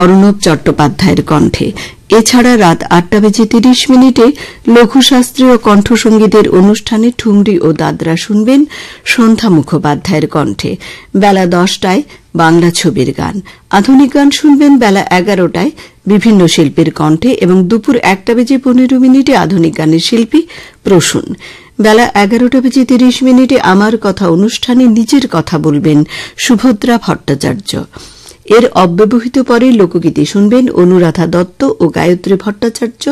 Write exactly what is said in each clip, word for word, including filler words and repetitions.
অর্ণব চট্টোপাধ্যায়ের কণ্ঠে। এছাড়া রাত আটটা বেজে তিরিশ মিনিটে লঘুশাস্ত্রীয় কণ্ঠসঙ্গীতের অনুষ্ঠানে ঠুমরি ও দাদরা শুনবেন সন্ধ্যা মুখোপাধ্যায়ের কণ্ঠে। বেলা দশটায় বাংলা ছবির গান। আধুনিক গান শুনবেন বেলা এগারোটায় বিভিন্ন শিল্পীর কণ্ঠে এবং দুপুর একটা বেজে পনেরো মিনিটে আধুনিক গানের শিল্পী প্রসূন। বেলা এগারোটা বেজে তিরিশ মিনিটে আমার কথা অনুষ্ঠানে নিজের কথা বলবেন সুভদ্রা ভট্টাচার্য। এর অব্যবহিত পরে লোকগীতি শুনবেন অনুরাধা দত্ত ও গায়ত্রী ভট্টাচার্য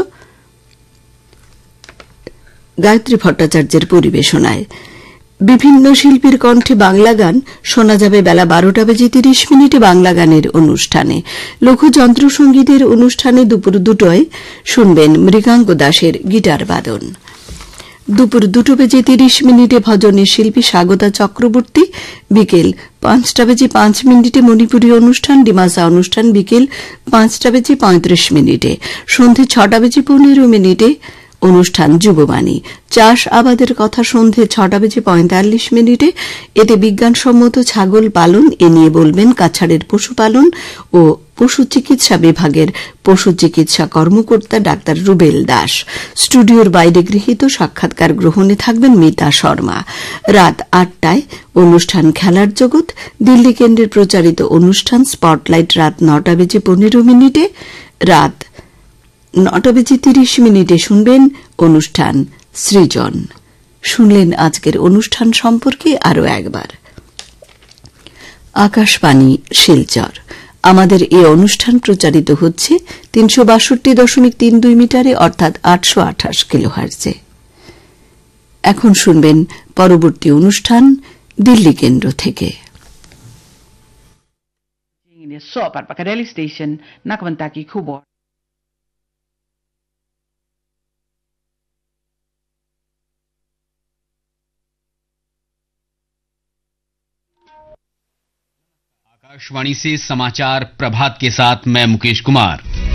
গায়ত্রী ভট্টাচার্যের পরিবেশনায়। বিভিন্ন শিল্পীর কণ্ঠে বাংলা গান শোনা যাবে বেলা বারোটা বেজে তিরিশ মিনিটে বাংলা গানের অনুষ্ঠানে। লঘু যন্ত্রসঙ্গীতের অনুষ্ঠানে দুপুর দুটোয় শুনবেন মৃগাঙ্ক দাসের গিটার বাদন। দুপুর দুটো বেজে তিরিশ মিনিটে ভজনের শিল্পী স্বাগতা চক্রবর্তী। বিকেল পাঁচটা বেজে পাঁচ মিনিটে মণিপুরী অনুষ্ঠান ডিমাসা অনুষ্ঠান বিকেল পাঁচটা বেজে পঁয়ত্রিশ মিনিটে। সন্ধে ছটা বেজে পনেরো মিনিটে অনুষ্ঠান যুববাণী। চাষ আবাদের কথা সন্ধে ছটা বেজে পঁয়তাল্লিশ মিনিটে। এতে বিজ্ঞানসম্মত ছাগল পালন এ নিয়ে বলবেন কাছাড়ের পশুপালন ও পশু চিকিৎসা বিভাগের পশু চিকিৎসা কর্মকর্তা ডাক্তার রুবেল দাস। স্টুডিওর বাইরে গৃহীত সাক্ষাৎকার গ্রহণে থাকবেন মিতা শর্মা। রাত আটটায় অনুষ্ঠান খেলার জগৎ দিল্লি কেন্দ্রের প্রচারিত অনুষ্ঠান স্পটলাইট রাত নটা বেজে পনেরো মিনিটে। রাত নটা বেজে তিরিশ মিনিটে শুনবেন অনুষ্ঠান সৃজন। শুনলেন আজকের অনুষ্ঠান সম্পর্কে আরও একবার। আকাশবাণী শিলচর। আমাদের এই অনুষ্ঠান প্রচারিত হচ্ছে তিনশো বাষট্টি দশমিক তিন দুই মিটারে অর্থাৎ আটশো আঠাশ কিলোহার্জে। এখন শুনবেন পরবর্তী অনুষ্ঠান দিল্লি কেন্দ্র থেকে। आकाशवाणी से समाचार प्रभात के साथ मैं मुकेश कुमार।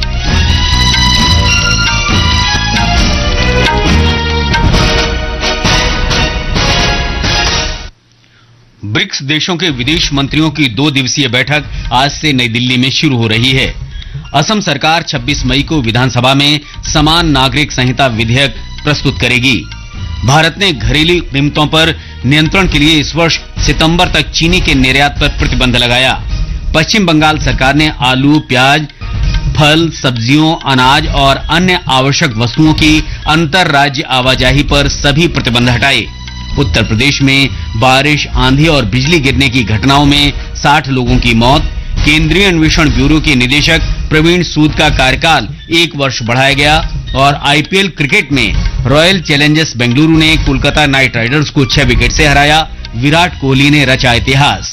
ब्रिक्स देशों के विदेश मंत्रियों की दो दिवसीय बैठक आज से नई दिल्ली में शुरू हो रही है। असम सरकार छब्बीस मई को विधानसभा में समान नागरिक संहिता विधेयक प्रस्तुत करेगी। भारत ने घरेलू कीमतों पर नियंत्रण के लिए इस वर्ष सितंबर तक चीनी के निर्यात पर प्रतिबंध लगाया। पश्चिम बंगाल सरकार ने आलू, प्याज, फल, सब्जियों, अनाज और अन्य आवश्यक वस्तुओं की अंतर राज्य आवाजाही पर सभी प्रतिबंध हटाए। उत्तर प्रदेश में बारिश, आंधी और बिजली गिरने की घटनाओं में साठ लोगों की मौत। केंद्रीय अन्वेषण ब्यूरो के निदेशक प्रवीण सूद का कार्यकाल एक वर्ष बढ़ाया गया। और आईपीएल क्रिकेट में रॉयल चैलेंजर्स बेंगलुरु ने कोलकाता नाइट राइडर्स को छह विकेट से हराया। विराट कोहली ने रचा इतिहास।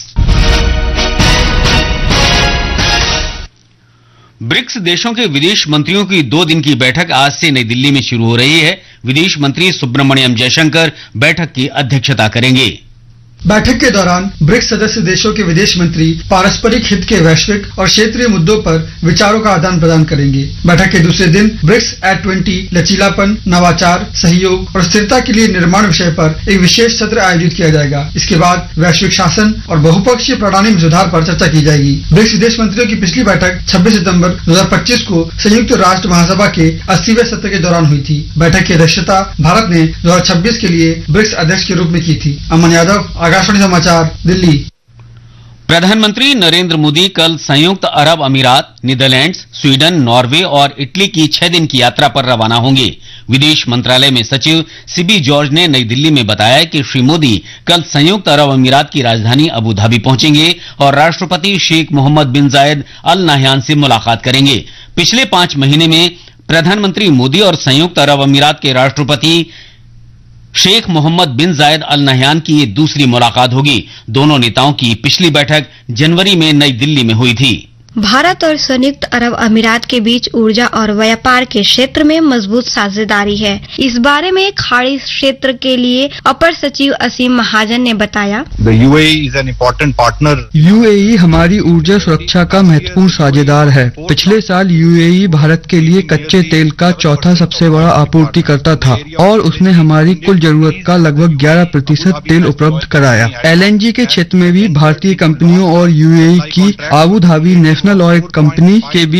ब्रिक्स देशों के विदेश मंत्रियों की दो दिन की बैठक आज से नई दिल्ली में शुरू हो रही है। विदेश मंत्री सुब्रमण्यम जयशंकर बैठक की अध्यक्षता करेंगे। बैठक के दौरान ब्रिक्स सदस्य देशों के विदेश मंत्री पारस्परिक हित के वैश्विक और क्षेत्रीय मुद्दों पर विचारों का आदान प्रदान करेंगे। बैठक के दूसरे दिन ब्रिक्स एट ट्वेंटी लचीलापन, नवाचार, सहयोग और स्थिरता के लिए निर्माण विषय पर एक विशेष सत्र आयोजित किया जाएगा। इसके बाद वैश्विक शासन और बहुपक्षीय प्रणाली में सुधार पर चर्चा की जाएगी। ब्रिक्स विदेश मंत्रियों की पिछली बैठक छब्बीस सितंबर दो हजार पच्चीस को संयुक्त राष्ट्र महासभा के अस्सीवें सत्र के दौरान हुई थी। बैठक की अध्यक्षता भारत ने दो हजार छब्बीस के लिए ब्रिक्स अध्यक्ष के रूप में की थी। अमन यादव, आकाशवाणी समाचार, दिल्ली। प्रधानमंत्री नरेंद्र मोदी कल संयुक्त अरब अमीरात, नीदरलैंड्स, स्वीडन, नॉर्वे और इटली की छह दिन की यात्रा पर रवाना होंगे। विदेश मंत्रालय में सचिव सीबी जॉर्ज ने नई दिल्ली में बताया कि श्री मोदी कल संयुक्त अरब अमीरात की राजधानी अबू धाबी पहुंचेंगे और राष्ट्रपति शेख मोहम्मद बिन जायद अल नाह्यान से मुलाकात करेंगे। पिछले पांच महीने में प्रधानमंत्री मोदी और संयुक्त अरब अमीरात के राष्ट्रपति शेख मोहम्मद बिन जायद अल नह्यान की ये दूसरी मुलाकात होगी। दोनों नेताओं की पिछली बैठक जनवरी में नई दिल्ली में हुई थी। भारत और संयुक्त अरब अमीरात के बीच ऊर्जा और व्यापार के क्षेत्र में मजबूत साझेदारी है। इस बारे में खाड़ी क्षेत्र के लिए अपर सचिव असीम महाजन ने बताया, The U A E is an important partner. UAE हमारी ऊर्जा सुरक्षा का महत्वपूर्ण साझेदार है। पिछले साल यूएई भारत के लिए कच्चे तेल का चौथा सबसे बड़ा आपूर्तिकर्ता था और उसने हमारी कुल जरूरत का लगभग ग्यारह प्रतिशत तेल उपलब्ध कराया। एलएनजी के क्षेत्र में भी भारतीय कंपनियों और यूएई की Abu Dhabi NEFT international oil company के बीच